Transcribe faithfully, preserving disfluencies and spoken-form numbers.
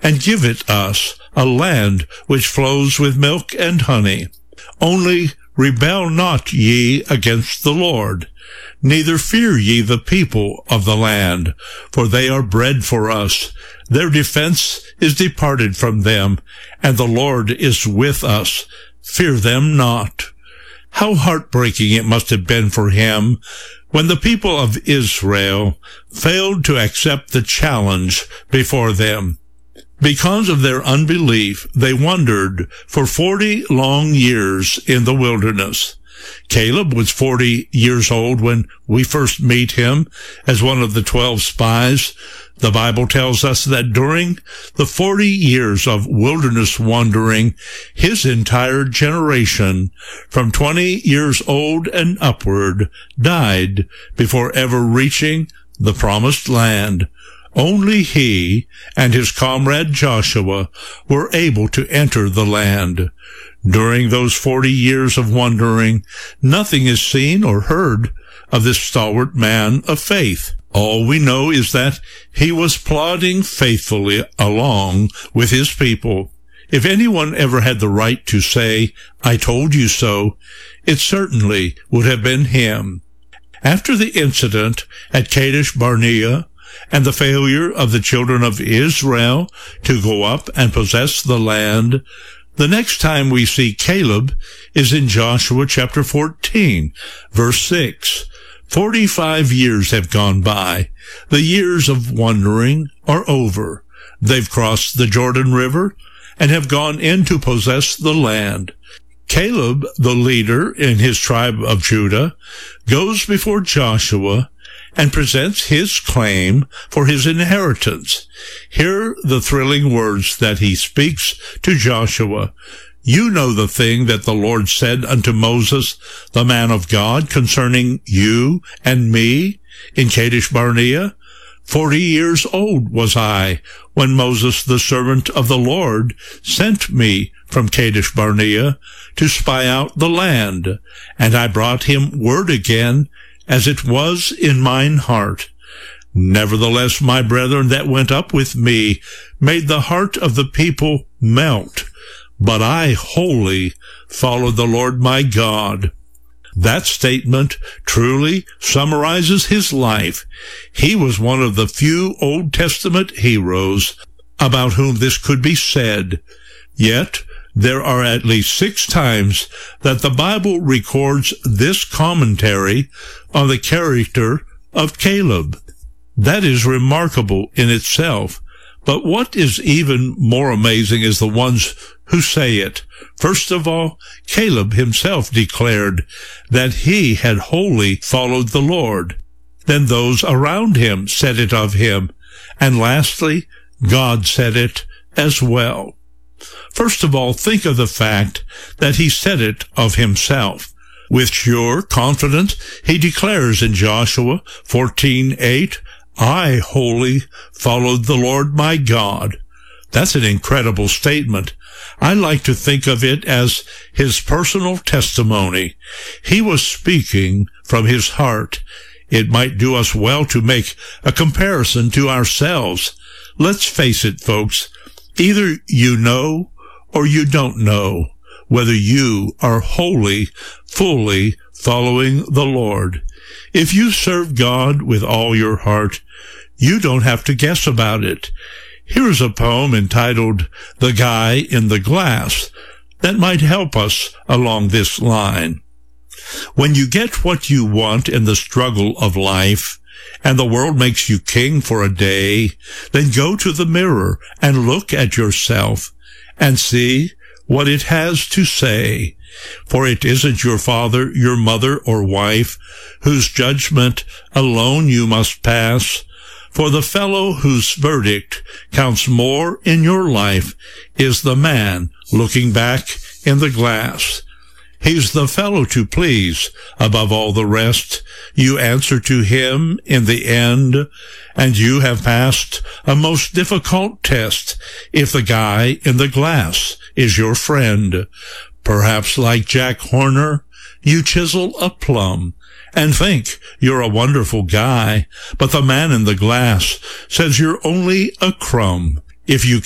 and give it us, a land which flows with milk and honey. Only rebel not ye against the Lord, neither fear ye the people of the land, for they are bread for us. Their defense is departed from them, and the Lord is with us. Fear them not. How heartbreaking it must have been for him when the people of Israel failed to accept the challenge before them. Because of their unbelief, they wandered for forty long years in the wilderness. Caleb was forty years old when we first meet him as one of the twelve spies. The Bible tells us that during the forty years of wilderness wandering, his entire generation, from twenty years old and upward, died before ever reaching the promised land. Only he and his comrade Joshua were able to enter the land. During those forty years of wandering, nothing is seen or heard of this stalwart man of faith. All we know is that he was plodding faithfully along with his people. If anyone ever had the right to say, "I told you so," it certainly would have been him. After the incident at Kadesh Barnea and the failure of the children of Israel to go up and possess the land, the next time we see Caleb is in Joshua chapter fourteen, verse six. Forty-five years have gone by. The years of wandering are over. They've crossed the Jordan River and have gone in to possess the land. Caleb, the leader in his tribe of Judah, goes before Joshua and presents his claim for his inheritance. Hear the thrilling words that he speaks to Joshua. You know the thing that the Lord said unto Moses, the man of God, concerning you and me in Kadesh Barnea. Forty years old was I when Moses, the servant of the Lord, sent me from Kadesh Barnea to spy out the land, and I brought him word again, as it was in mine heart. Nevertheless, my brethren that went up with me made the heart of the people melt, but I wholly followed the Lord my God. That statement truly summarizes his life. He was one of the few Old Testament heroes about whom this could be said. Yet, there are at least six times that the Bible records this commentary on the character of Caleb. That is remarkable in itself. But what is even more amazing is the ones who say it. First of all, Caleb himself declared that he had wholly followed the Lord. Then those around him said it of him. And lastly, God said it as well. First of all, think of the fact that he said it of himself. With sure confidence, he declares in Joshua fourteen eight, I wholly followed the Lord my God. That's an incredible statement. I like to think of it as his personal testimony. He was speaking from his heart. It might do us well to make a comparison to ourselves. Let's face it, folks. Either you know or you don't know whether you are wholly, fully following the Lord. If you serve God with all your heart, you don't have to guess about it. Here's a poem entitled The Guy in the Glass that might help us along this line. When you get what you want in the struggle of life, and the world makes you king for a day, then go to the mirror and look at yourself and see what it has to say. For it isn't your father, your mother, or wife whose judgment alone you must pass. For the fellow whose verdict counts more in your life is the man looking back in the glass. He's the fellow to please above all the rest. You answer to him in the end, and you have passed a most difficult test if the guy in the glass is your friend. Perhaps like Jack Horner, you chisel a plum and think you're a wonderful guy, but the man in the glass says you're only a crumb. If you